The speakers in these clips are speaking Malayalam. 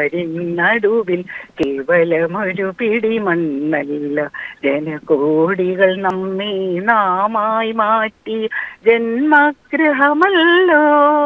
പാരിനടുവിൽ കേവലമൊരു പിടി മണ്ണല്ല, ജനകോടികൾ നമ്മെ നാമായി മാറ്റി ജന്മഗൃഹമല്ലോ.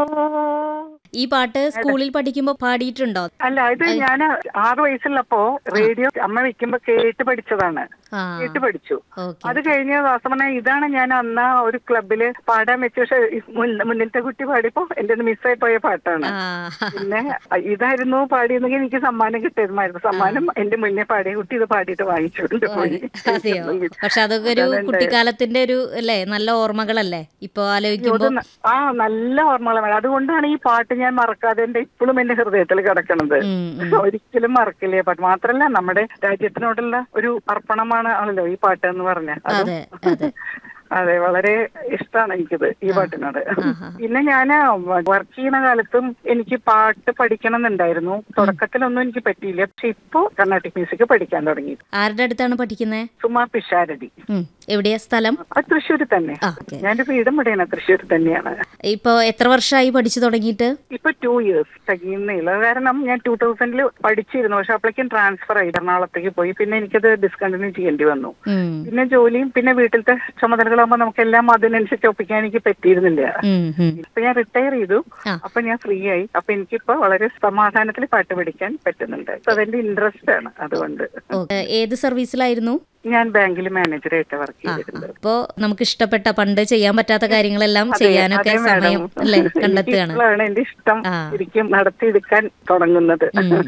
ഈ പാട്ട് സ്കൂളിൽ പഠിക്കുമ്പോ പാടിയിട്ടുണ്ടോ? അല്ല, ഇത് ഞാൻ 6 വയസ്സുള്ളപ്പോ റേഡിയോ അമ്മ വെക്കുമ്പോ കേട്ട് പഠിച്ചതാണ്. കേട്ട് പഠിച്ചു. അത് കഴിഞ്ഞ ദിവസം ഇതാണ് ഞാൻ അന്ന് ഒരു ക്ലബില് പാടാൻ വെച്ച. പക്ഷെ മുന്നിലത്തെ കുട്ടി പാടിയപ്പോ എന്റെ മിസ്സായി പോയ പാട്ടാണ്. പിന്നെ ഇതായിരുന്നു പാടിയെന്നെങ്കിൽ എനിക്ക് സമ്മാനം കിട്ടുമായിരുന്നു. സമ്മാനം എന്റെ മുന്നേ പാടിയ കുട്ടി ഇത് പാടിയിട്ട് വാങ്ങിച്ചുകൊണ്ട് പോയി. പക്ഷെ അതൊക്കെ ഒരു കുട്ടിക്കാലത്തിന്റെ ഒരു അല്ലേ, നല്ല ഓർമ്മകളല്ലേ ഇപ്പൊ ആലോചിക്കുമ്പോ? നല്ല ഓർമ്മകളാണ്. അതുകൊണ്ടാണ് ഈ പാട്ട് ഞാൻ മറക്കാതെ ഇപ്പോഴും എന്റെ ഹൃദയത്തിൽ കിടക്കണത്. ഒരിക്കലും മറക്കില്ലേ പാട്ട്. മാത്രല്ല നമ്മുടെ രാജ്യത്തിനോടുള്ള ഒരു അർപ്പണമാണ് ആണല്ലോ ഈ പാട്ട് എന്ന് പറഞ്ഞ. അതെ, വളരെ ഇഷ്ടമാണ് എനിക്കിത്, ഈ പാട്ടിനോട്. പിന്നെ ഞാൻ വർക്ക് ചെയ്യുന്ന കാലത്തും എനിക്ക് പാട്ട് പഠിക്കണം എന്നുണ്ടായിരുന്നു. തുടക്കത്തിലൊന്നും എനിക്ക് പറ്റിയില്ല. പക്ഷെ ഇപ്പോ കർണാട്ടിക് മ്യൂസിക് പഠിക്കാൻ തുടങ്ങി. ആരുടെ അടുത്താണ് പഠിക്കുന്നത്? സുമാ പിഷാരടി. എവിടെയാ സ്ഥലം? തൃശ്ശൂർ തന്നെ. ഞാന്റെ വീടും ഇവിടെയാണ്, തൃശ്ശൂർ തന്നെയാണ്. ഇപ്പൊ എത്ര വർഷമായി പഠിച്ചു തുടങ്ങിയിട്ട്? ഇപ്പൊ 2 years തികയുന്നില്ല. കാരണം ഞാൻ 2000 പഠിച്ചിരുന്നു. പക്ഷെ അപ്പോഴേക്കും ട്രാൻസ്ഫർ ആയി, എറണാകുളത്തേക്ക് പോയി. പിന്നെ എനിക്കത് ഡിസ്കണ്ടിന്യൂ ചെയ്യേണ്ടി വന്നു. പിന്നെ ജോലിയും പിന്നെ വീട്ടിലത്തെ ചുമതലകളാകുമ്പോ നമുക്കെല്ലാം അതിനനുസരിച്ച് ഒപ്പിക്കാൻ എനിക്ക് പറ്റിയിരുന്നില്ല. ഇപ്പൊ ഞാൻ റിട്ടയർ ചെയ്തു. അപ്പൊ ഞാൻ ഫ്രീ ആയി. അപ്പൊ എനിക്കിപ്പോ വളരെ സമാധാനത്തിൽ പാട്ട് പഠിക്കാൻ പറ്റുന്നുണ്ട്. അതെന്റെ ഇൻട്രസ്റ്റ് ആണ്. അതുകൊണ്ട്. ഏത് സർവീസിലായിരുന്നു? ഞാൻ ബാങ്കിൽ മാനേജറായിട്ട് വർക്ക് ചെയ്തിട്ടുണ്ട്. അപ്പോ നമുക്ക് ഇഷ്ടപ്പെട്ട, പണ്ട് ചെയ്യാൻ പറ്റാത്ത കാര്യങ്ങളെല്ലാം ചെയ്യാനൊക്കെ സമയം അല്ലേ കണ്ടെത്തുകയാണ്. എന്റെ ഇഷ്ടം ശരിക്കും നടത്തിയെടുക്കാൻ തുടങ്ങുന്നത്.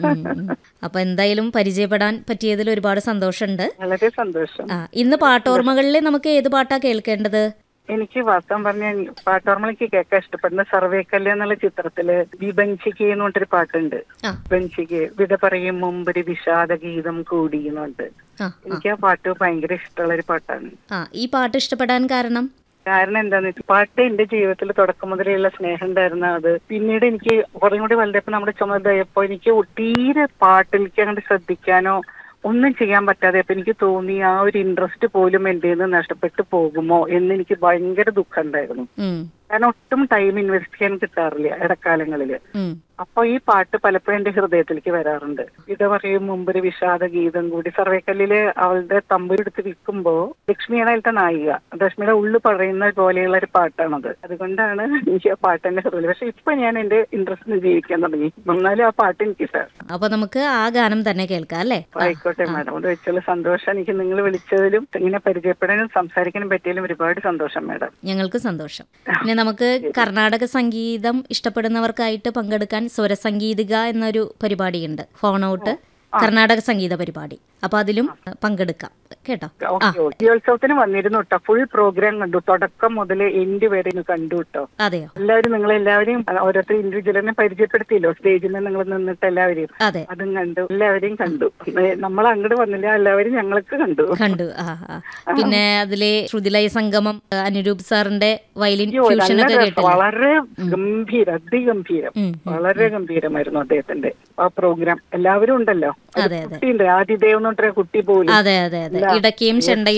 അപ്പൊ എന്തായാലും പരിചയപ്പെടാൻ പറ്റിയതിൽ ഒരുപാട് സന്തോഷമുണ്ട്. വളരെ സന്തോഷം. ഇന്ന് പാട്ടോർമ്മകളിൽ നമുക്ക് ഏത് പാട്ടാ കേൾക്കേണ്ടത്? എനിക്ക് വാസ്തവം പറഞ്ഞ പാട്ടോർമ്മയ്ക്ക് കേൾക്കാൻ ഇഷ്ടപ്പെടുന്ന സർവേക്കല്ല് എന്നുള്ള ചിത്രത്തില് വിഭഞ്ചിക്ക് എന്ന് പറഞ്ഞൊരു പാട്ടുണ്ട്. വിഭഞ്ചിക്ക് വിട പറയും മുമ്പൊരു വിഷാദ ഗീതം കൂടി എന്നുണ്ട്. എനിക്ക് ആ പാട്ട് ഭയങ്കര ഇഷ്ടമുള്ള ഒരു പാട്ടാണ്. ഈ പാട്ട് ഇഷ്ടപ്പെടാൻ കാരണം എന്താന്ന് വെച്ചാൽ പാട്ട് എന്റെ ജീവിതത്തിൽ തുടക്കം മുതലുള്ള സ്നേഹം ഉണ്ടായിരുന്ന അത് പിന്നീട് എനിക്ക് കുറേ കൂടി വലുതായപ്പോ നമ്മുടെ ചുമതലയപ്പോ എനിക്ക് തീരെ പാട്ടിലേക്ക് അങ്ങോട്ട് ശ്രദ്ധിക്കാനോ ഒന്നും ചെയ്യാൻ പറ്റാതെ അപ്പൊ എനിക്ക് തോന്നി ആ ഒരു ഇൻട്രസ്റ്റ് പോലും എന്റെ നിന്ന് നഷ്ടപ്പെട്ടു പോകുമോ എന്ന് എനിക്ക് ഭയങ്കര ദുഃഖം ഉണ്ടായിരുന്നു. കാരണം ഒട്ടും ടൈം ഇൻവെസ്റ്റ് ചെയ്യാൻ കിട്ടാറില്ല ഇടക്കാലങ്ങളില്. അപ്പൊ ഈ പാട്ട് പലപ്പോഴും എന്റെ ഹൃദയത്തിലേക്ക് വരാറുണ്ട്. ഇത് പറയും മുമ്പൊരു വിഷാദ ഗീതം കൂടി. സർവേക്കല്ലില് അവളുടെ തമ്പുരെടുത്ത് വിൽക്കുമ്പോ ലക്ഷ്മിയാണ് അതിലത്തെ നായിക. ലക്ഷ്മിയുടെ ഉള്ളു പറയുന്ന പോലെയുള്ള ഒരു പാട്ടാണത്. അതുകൊണ്ടാണ് എനിക്ക് ആ പാട്ട് എന്റെ ഹൃദയം. പക്ഷെ ഇപ്പൊ ഞാൻ എന്റെ ഇൻട്രസ്റ്റിന് ജീവിക്കാൻ തുടങ്ങി. എന്നാലും ആ പാട്ട് എനിക്ക് ഇഷ്ടമാണ്. അപ്പൊ നമുക്ക് ആ ഗാനം തന്നെ കേൾക്കാം അല്ലേ? ആയിക്കോട്ടെ മാഡം. അത് വെച്ചുള്ള സന്തോഷം. എനിക്ക് നിങ്ങൾ വിളിച്ചതിലും ഇങ്ങനെ പരിചയപ്പെടാനും സംസാരിക്കാനും പറ്റിയാലും ഒരുപാട് സന്തോഷം മാഡം. ഞങ്ങൾക്ക് സന്തോഷം. പിന്നെ നമുക്ക് കർണാടക സംഗീതം ഇഷ്ടപ്പെടുന്നവർക്കായിട്ട് പങ്കെടുക്കാൻ സ്വരസംഗീതിക എന്നൊരു പരിപാടിയുണ്ട്. ഫോൺ ഔട്ട് കർണാടക സംഗീത പരിപാടി. അപ്പൊ അതിലും പങ്കെടുക്കാം കേട്ടോ. ഉത്സവത്തിന് വന്നിരുന്നു കേട്ടോ. ഫുൾ പ്രോഗ്രാം കണ്ടു. തുടക്കം മുതൽ എൻഡ് വരെ കണ്ടു കേട്ടോ. അതെയോ? എല്ലാവരും നിങ്ങളെല്ലാവരെയും ഓരോരുത്തർ ഇൻഡിവിജ്വലിനെ പരിചയപ്പെടുത്തിയല്ലോ സ്റ്റേജിൽ നിങ്ങൾ നിന്നിട്ട് എല്ലാവരെയും. അതും കണ്ടു. എല്ലാവരെയും കണ്ടു. നമ്മൾ അങ്ങോട്ട് വന്നില്ല, എല്ലാവരും ഞങ്ങൾക്ക് കണ്ടു. പിന്നെ അതിലെ ശ്രുതിലയ സംഗമം അനിരൂപ് സാറിന്റെ വയലിൻ ഫ്യൂഷൻ ഒക്കെ കേട്ടു. വളരെ ഗംഭീരം, അതിഗംഭീരം, വളരെ ഗംഭീരമായിരുന്നു അദ്ദേഹത്തിന്റെ ആ പ്രോഗ്രാം. എല്ലാവരും ഉണ്ടല്ലോ. കുട്ടിയുണ്ട്, ആദിദേവ് എന്ന് പറഞ്ഞ കുട്ടി പോലും. ഇടയ്ക്കയും ചെണ്ടയും